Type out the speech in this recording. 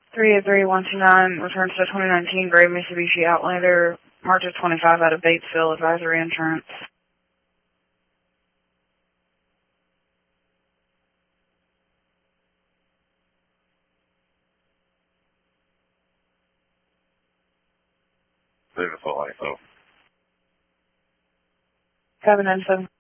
383-129 returns to 2019 gray Mitsubishi Outlander, March of 25 out of Batesville, advisory insurance. Beautiful, ISO. 797.